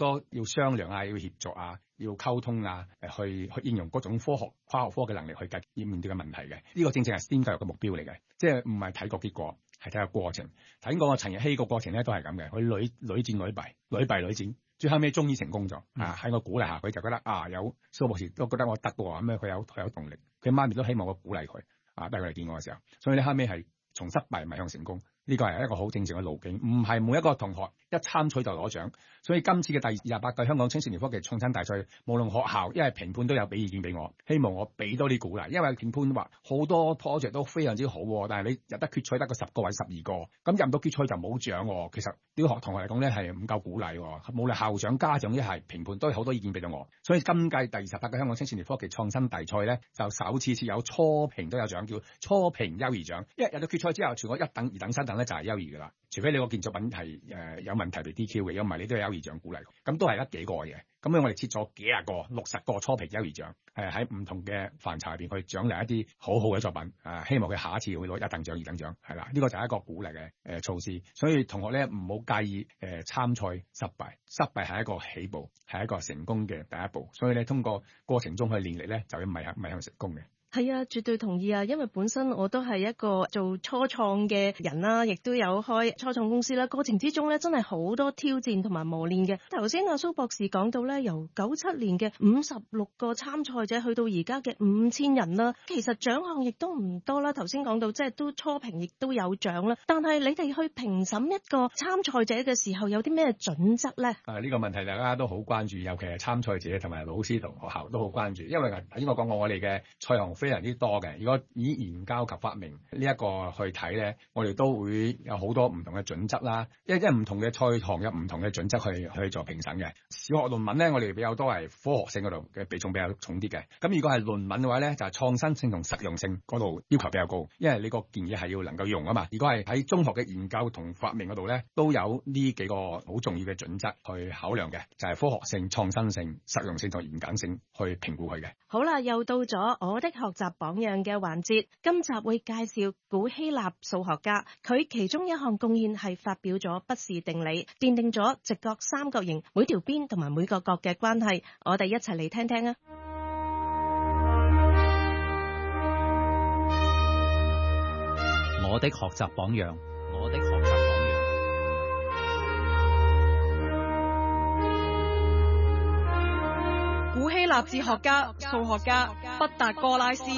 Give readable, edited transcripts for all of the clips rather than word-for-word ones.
多要商量啊，要協作啊，要溝通啊，去應用嗰種跨學科嘅能力去解決面對嘅問題嘅。呢個正正係 STEM 教育嘅目標嚟嘅，即係唔係睇個結果，係睇個過程。睇過陳日希個過程咧都係咁嘅，佢屢戰屢敗，最後尾終於成功咗啊！喺我鼓勵下，佢就覺得有蘇博士都覺得我得喎，咁樣佢有動力。佢媽咪都希望我鼓勵佢帶佢嚟見我嘅時候，所以咧後尾係從失敗邁向成功。呢個係一個好正常嘅路徑，唔係每一個同學一參賽就攞獎。所以今次嘅第28屆香港青少年科技創新大賽，無論學校因為評判都有俾意見俾我，希望我俾多啲鼓勵。因為評判話好多 project 都非常之好，但係你入得決賽得個10個或者12個，咁入唔到決賽就冇獎。其實對學同學嚟講咧係唔夠鼓勵，無論校長、家長一係評判都有好多意見俾到我。所以今屆第28屆香港青少年科技創新大賽咧，就首次設有初評都有獎，叫初評優異獎。一入到決賽之後，全國1等、2等、3等咧就係優異噶啦。除非你個件作品係有問題被 DQ 嘅，如果唔係你都有優異獎鼓勵。咁都係得幾個嘅。咁樣我哋設咗幾廿個、60個初評優異獎，喺唔同嘅範疇入邊去獎勵一啲好好嘅作品。希望佢下一次會攞1等獎、2等獎，係啦。呢個就係一個鼓勵嘅措施。所以同學咧唔好介意參賽失敗係一個起步，係一個成功嘅第一步。所以咧通過過程中去練力咧，就要邁向成功嘅。 係啊，絕對同意啊！因為本身我都係一個做初創嘅人啦，亦都有開初創公司啦。過程之中咧，真係好多挑戰同埋磨練嘅。頭先阿蘇博士講到咧，由97年嘅56個參賽者去到而家嘅5000人啦，其實獎項亦都唔多啦。頭先講到即係都初評亦都有獎啦，但係你哋去評審一個參賽者嘅時候，有啲咩準則咧？ 呢個問題大家都好關注，尤其係參賽者同埋老師同學校都好關注，因為頭先我講過我哋嘅賽項非常之多嘅。如果以研究及發明呢一個去睇咧，我哋都會有好多唔同嘅準則啦。因為唔同嘅賽項有唔同嘅準則去做評審嘅。小學論文咧，我哋比較多係科學性嗰度嘅比重比較重啲嘅。咁如果係論文嘅話咧，就係創新性同實用性嗰度要求比較高，因為你個建議係要能夠用啊嘛。如果係喺中學嘅研究同發明嗰度咧，都有呢幾個好重要嘅準則去考量嘅，就係科學性、創新性、實用性同嚴謹性去評估佢嘅。 好啦，又到咗我的學習榜樣嘅環節，今集會介紹古希臘數學家，佢其中一項貢獻係發表咗畢氏定理，奠定咗直角三角形每條邊同埋每個角嘅關係。我哋一齊嚟聽聽啊！ 我的學習榜樣，我的學習榜樣。 古希臘哲學家、數學家畢達哥拉斯。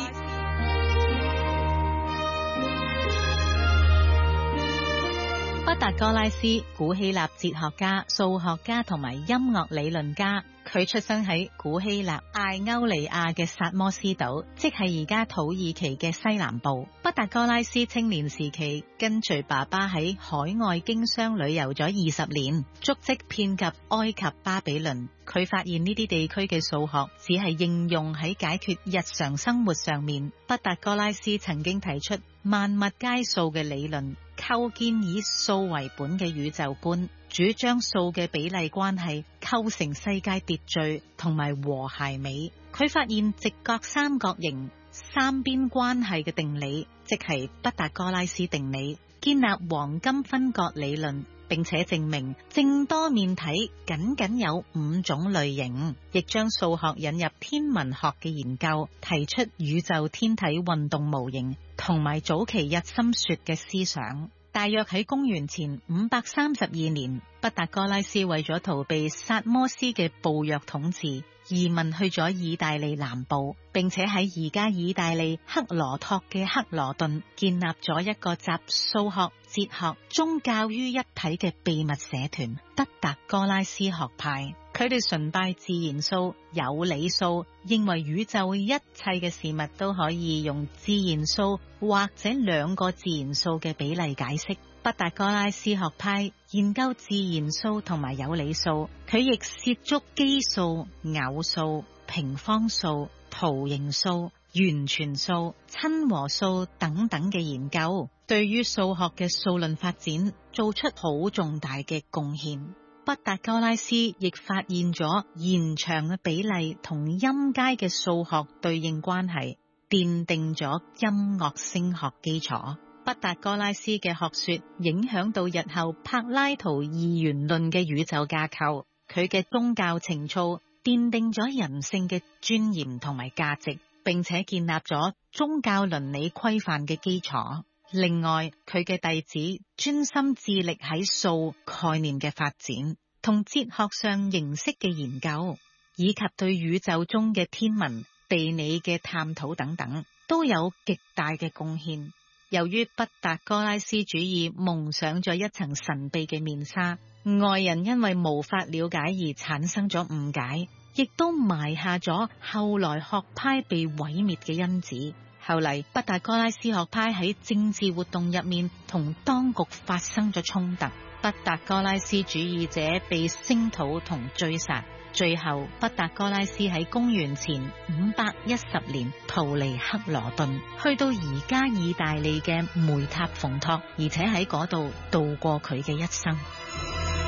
畢達哥拉斯，古希臘哲學家、數學家同埋音樂理論家。佢出生喺古希臘艾歐尼亞嘅薩摩斯島，即係而家土耳其嘅西南部。畢達哥拉斯青年時期跟隨爸爸喺海外經商旅遊咗20年，足跡遍及埃及、巴比倫。佢發現呢啲地區嘅數學只係應用喺解決日常生活上面。畢達哥拉斯曾經提出萬物皆數嘅理論，構建以數為本嘅宇宙觀，主張數嘅比例關係構成世界秩序同埋和諧美。佢發現直角三角形三邊關係嘅定理，即係畢達哥拉斯定理，建立黃金分割理論，並且證明正多面體僅有5種類型，亦將數學引入天文學嘅研究，提出宇宙天體運動模型同埋早期日心說嘅思想。大約喺公元前532年，畢達哥拉斯為咗逃避薩摩斯嘅暴虐統治，移民去咗意大利南部，並且喺而家意大利克羅托嘅克羅頓建立咗一個集數學、哲學、宗教於一體嘅秘密社團——畢達哥拉斯學派。佢哋崇拜自然數、有理數，認為宇宙一切嘅事物都可以用自然數或者2個自然數嘅比例解釋。畢達哥拉斯學派研究自然數同埋有理數，佢亦涉足基數、偶數、平方數、圖形數、完全數、親和數等等嘅研究，對於數學嘅數論發展做出好重大嘅貢獻。畢達哥拉斯亦發現咗延長嘅比例同音階嘅數學對應關係，奠定咗音樂聲學基礎。畢達哥拉斯嘅學說影響到日後柏拉圖二元論嘅宇宙架構， 佢嘅宗教情操奠定咗人性嘅尊嚴同埋價值，並且建立咗宗教倫理規範嘅基礎。另外，佢嘅弟子專心致力喺數概念嘅發展，同哲學上形式嘅研究，以及對宇宙中嘅天文、地理嘅探討等等，都有極大嘅貢獻。由於畢達哥拉斯主義蒙上咗一層神秘嘅面紗，外人因為無法了解而產生咗誤解，亦都埋下咗後來學派被毀滅嘅因子。後嚟畢達哥拉斯學派喺政治活動入面同當局發生咗衝突，畢達哥拉斯主義者被聲討同追殺。最後，畢達哥拉斯喺公元前510年逃離克羅頓，去到而家意大利嘅梅塔蓬托，而且喺嗰度度過佢嘅一生。